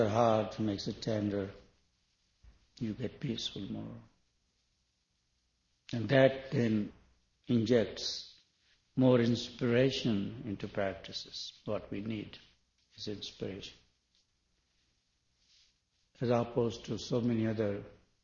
the heart, makes it tender, you get peaceful more. And that then injects more inspiration into practices. What we need is inspiration. As opposed to so many other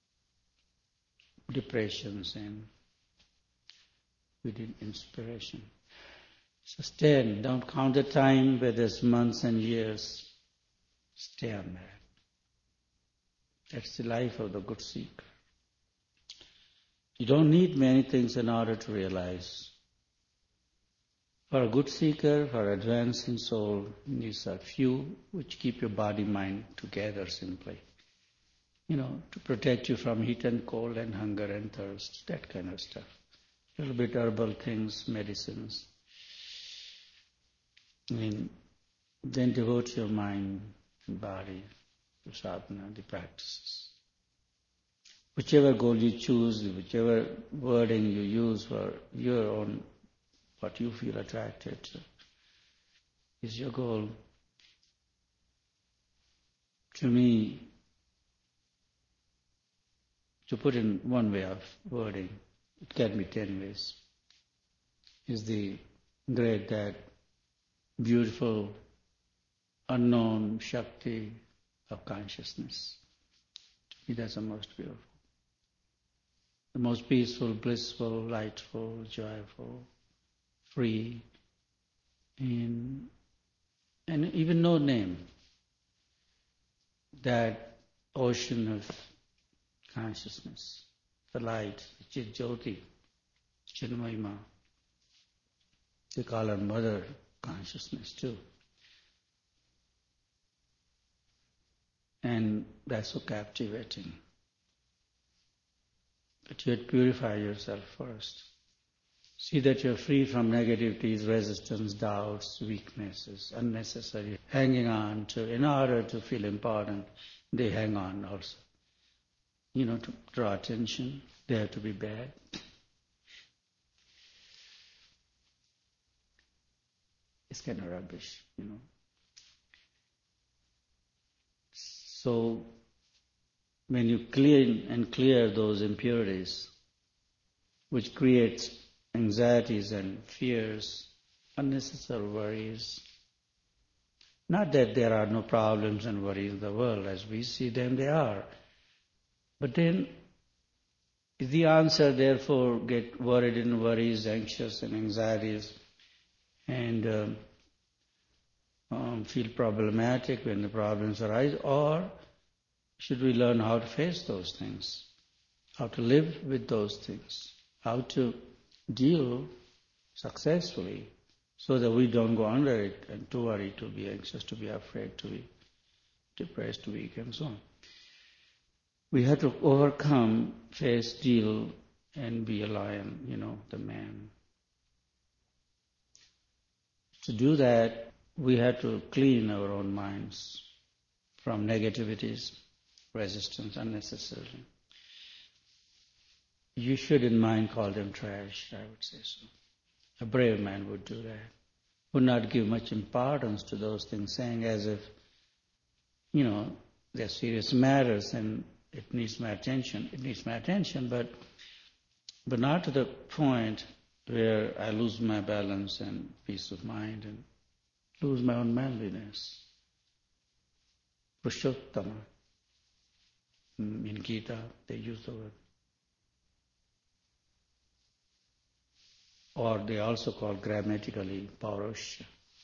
depressions, and we need inspiration. Sustain. Don't count the time, whether it's months and years. Stay on that. That's the life of the good seeker. You don't need many things in order to realize. For a good seeker, for advancing soul, these are few which keep your body, mind together simply. To protect you from heat and cold and hunger and thirst, that kind of stuff. A little bit herbal things, medicines. Then devote your mind and body to sadhana, the practices. Whichever goal you choose, whichever wording you use for your own, what you feel attracted to, is your goal. To me, to put in one way of wording, it can be 10 ways, is the great, that beautiful, unknown Shakti of consciousness. To me, that's the most beautiful. The most peaceful, blissful, lightful, joyful, free, and even no name. That ocean of consciousness, the light, Chit Jyoti, Chinmayima. They call her Mother Consciousness too. And that's so captivating. But you have to purify yourself first. See that you're free from negativities, resistance, doubts, weaknesses, unnecessary hanging on to, in order to feel important, they hang on also. To draw attention, they have to be bad. It's kind of rubbish, So, when you clear those impurities, which creates anxieties and fears, unnecessary worries, not that there are no problems and worries in the world, as we see them, they are. But then, is the answer, therefore, get worried and worries, anxious and anxieties, and feel problematic when the problems arise, or should we learn how to face those things, how to live with those things, how to deal successfully so that we don't go under it and to worry, to be anxious, to be afraid, to be depressed, weak, and so on. We have to overcome, face, deal, and be a lion, the man. To do that, we have to clean our own minds from negativities, resistance, unnecessarily. You should, in mind, call them trash, I would say so. A brave man would do that. Would not give much importance to those things, saying as if, they're serious matters and it needs my attention. It needs my attention, but not to the point where I lose my balance and peace of mind and lose my own manliness. Purushottama. In Gita, they use the word. Or they also call grammatically Paurusha,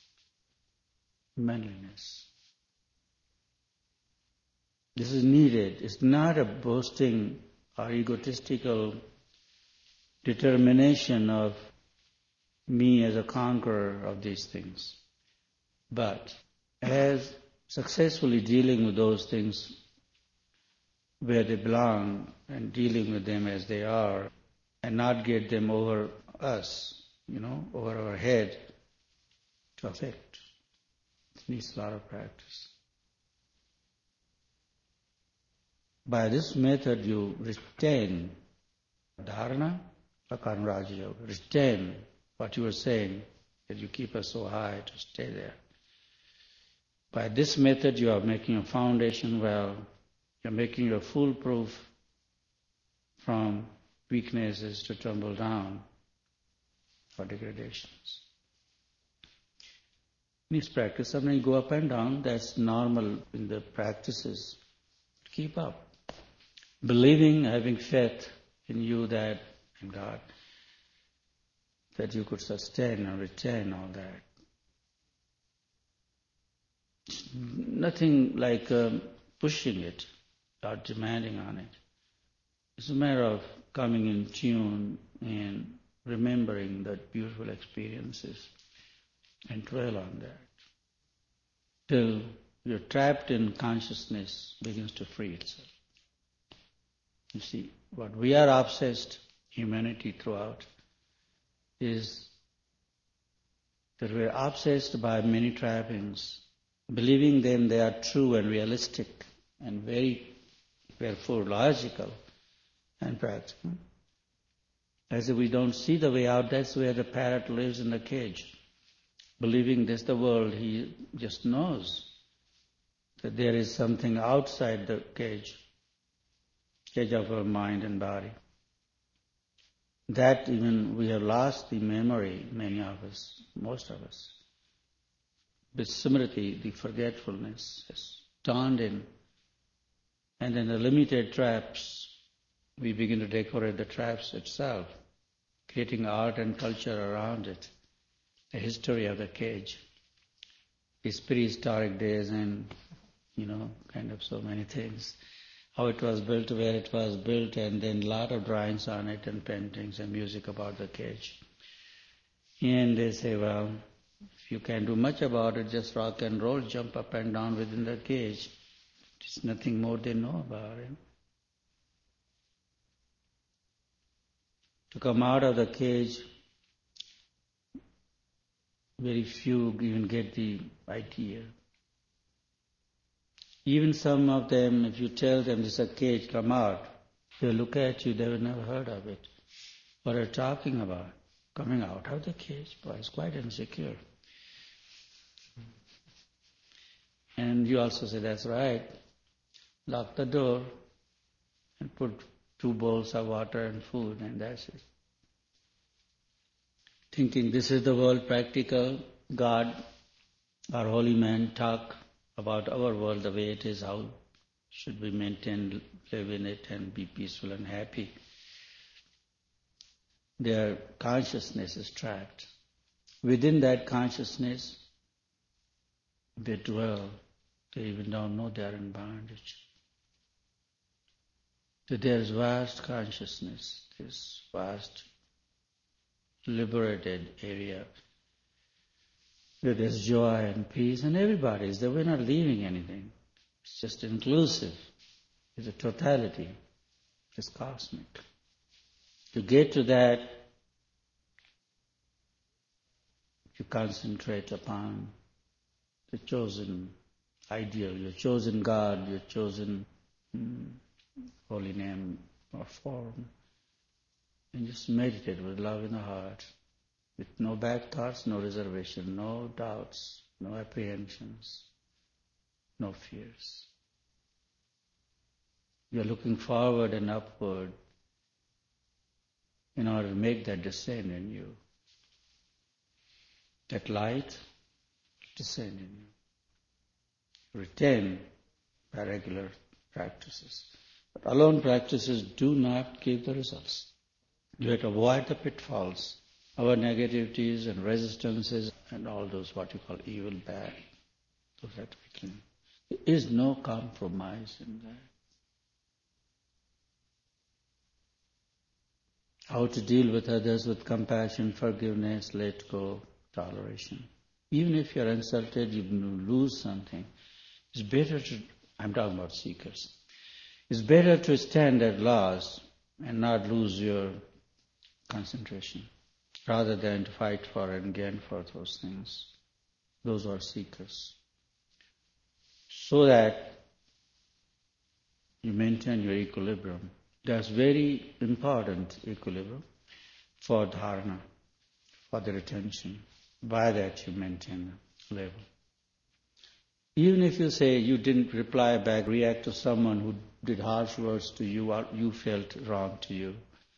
manliness. This is needed. It's not a boasting or egotistical determination of me as a conqueror of these things, but as successfully dealing with those things where they belong and dealing with them as they are, and not get them over us, over our head to affect. It needs a lot of practice. By this method you retain dharana, Akarana Raja Yoga, retain what you were saying, that you keep us so high to stay there. By this method, you are making a foundation well. You're making it foolproof from weaknesses to tumble down for degradations. In this practice, sometimes you go up and down. That's normal in the practices. Keep up. Believing, having faith in you that, in God, that you could sustain and retain all that. Nothing like pushing it or demanding on it. It's a matter of coming in tune and remembering that beautiful experiences and dwell on that till you're trapped in consciousness begins to free itself. You see, what we are obsessed, humanity throughout, is that we're obsessed by many trappings, believing them they are true and realistic and very, therefore, logical and practical. As if we don't see the way out, that's where the parrot lives in the cage. Believing this the world, he just knows that there is something outside the cage of our mind and body. That even we have lost the memory, many of us, most of us. The smriti, the forgetfulness has dawned in. And then the limited traps, we begin to decorate the traps itself, creating art and culture around it. The history of the cage, its prehistoric days and, kind of so many things. How it was built, where it was built, and then a lot of drawings on it and paintings and music about the cage. And they say, well, if you can't do much about it, just rock and roll, jump up and down within the cage. There's nothing more they know about it. To come out of the cage, very few even get the idea. Even some of them, if you tell them this is a cage, come out, they'll look at you, they have never heard of it. What are you talking about? Coming out of the cage? Boy, it's quite insecure. And you also say, that's right. Lock the door and put 2 bowls of water and food, and that's it. Thinking this is the world practical, God, our holy man talk about our world the way it is, how should we maintain, live in it and be peaceful and happy. Their consciousness is trapped. Within that consciousness, they dwell. They even don't know they are in bondage. So there is vast consciousness, this vast liberated area where there's joy and peace, and everybody is there. We're not leaving anything. It's just inclusive. It's a totality. It's cosmic. To get to that, you concentrate upon the chosen ideal, your chosen God, your chosen holy name or form, and just meditate with love in the heart, with no bad thoughts, no reservation, no doubts, no apprehensions, no fears. You're looking forward and upward in order to make that descend in you. That light descend in you. Retain by regular practices. But alone practices do not give the results. You have to avoid the pitfalls, our negativities and resistances and all those what you call evil, bad. Those have to be clean. There is no compromise in that. How to deal with others with compassion, forgiveness, let go, toleration. Even if you're insulted, you lose something. It's better to, I'm talking about seekers, it's better to stand at loss and not lose your concentration, rather than to fight for and gain for those things. Those are seekers. So that you maintain your equilibrium. That's very important, equilibrium, for dharana, for the retention. By that you maintain the level. Even if you say you didn't reply back, react to someone who did harsh words to you or you felt wrong to you,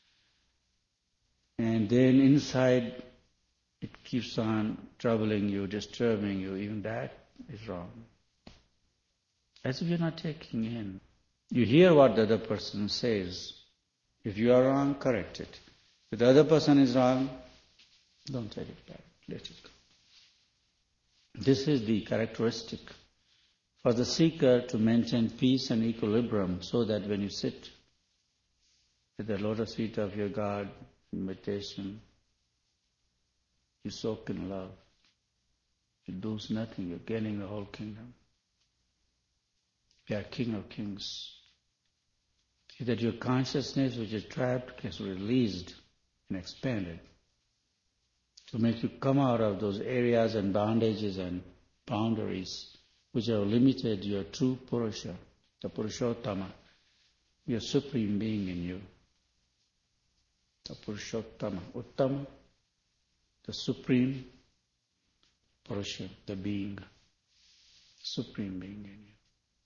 and then inside it keeps on troubling you, disturbing you, even that is wrong. As if you're not taking in. You hear what the other person says. If you are wrong, correct it. If the other person is wrong, don't take it back. Let it go. This is the characteristic for the seeker to maintain peace and equilibrium so that when you sit at the lotus feet of your God in meditation, you soak in love. You lose nothing, you're gaining the whole kingdom. You are King of Kings. See that your consciousness which is trapped gets released and expanded to make you come out of those areas and bondages and boundaries which have limited your true Purusha, the Purushottama, your Supreme Being in you. The Purushottama, Uttama, the Supreme Purusha, the Being, Supreme Being in you.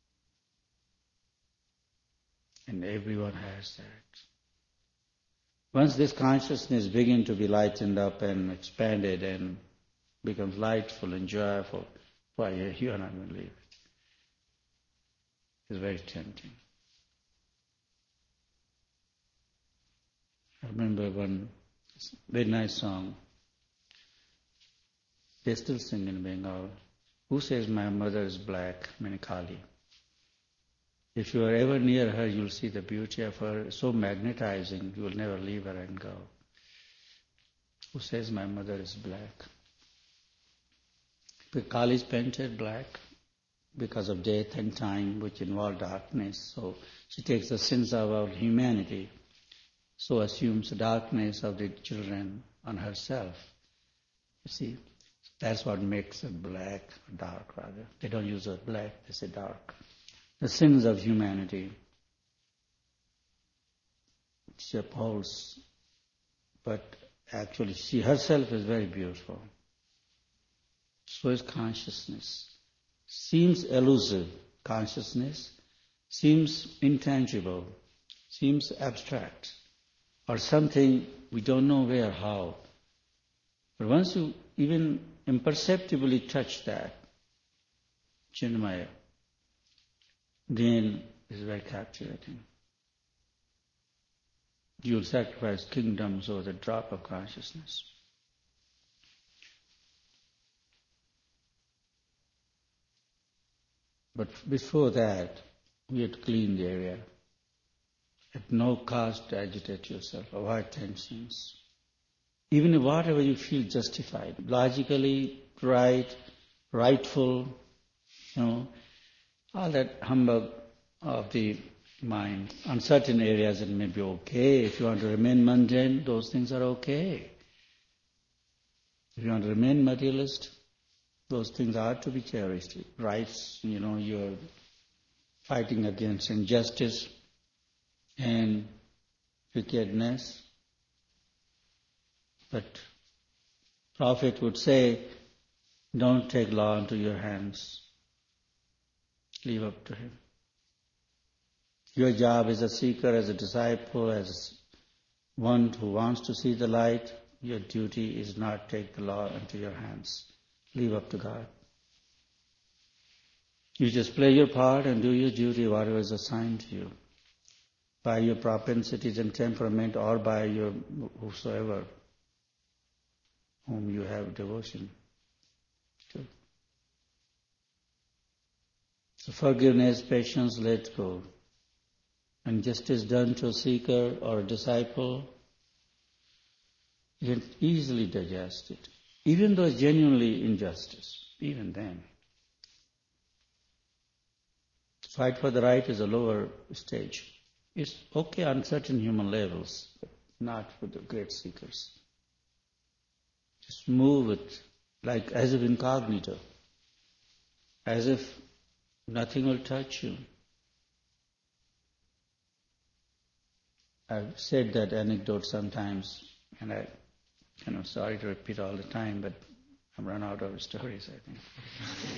And everyone has that. Once this consciousness begins to be lightened up and expanded and becomes lightful and joyful, why you are not going to leave it. It's very tempting. I remember one very nice song. They still sing in Bengal. Who says my mother is black? Kali. If you are ever near her, you'll see the beauty of her, so magnetizing, you will never leave her and go. Who says my mother is black? But Kali is painted black because of death and time, which involve darkness. So she takes the sins of our humanity, so assumes the darkness of the children on herself. You see, that's what makes it black, or dark rather. They don't use the word black, they say dark. The sins of humanity. She upholds, but actually she herself is very beautiful. So is consciousness. Seems elusive, consciousness. Seems intangible. Seems abstract. Or something we don't know where, how. But once you even imperceptibly touch that, Chinmaya, then it's very captivating. You'll sacrifice kingdoms over the drop of consciousness. But before that, we have to clean the area. At no cost agitate yourself, avoid tensions. Even if whatever you feel justified, logically right, rightful, all that humbug of the mind. On certain areas it may be okay. If you want to remain mundane, those things are okay. If you want to remain materialist, those things are to be cherished. Rights, you're fighting against injustice and wickedness. But Prophet would say, don't take law into your hands. Leave up to him. Your job as a seeker, as a disciple, as one who wants to see the light, your duty is not take the law into your hands. Leave up to God. You just play your part and do your duty, whatever is assigned to you, by your propensities and temperament or by your whosoever whom you have devotion to. So forgiveness, patience, let go. Injustice done to a seeker or a disciple, you can easily digest it. Even though it's genuinely injustice, even then. Fight for the right is a lower stage. It's okay on certain human levels, but not for the great seekers. Just move it like as if incognito, as if nothing will touch you. I've said that anecdote sometimes, and I'm sorry to repeat all the time, but I've run out of stories, I think.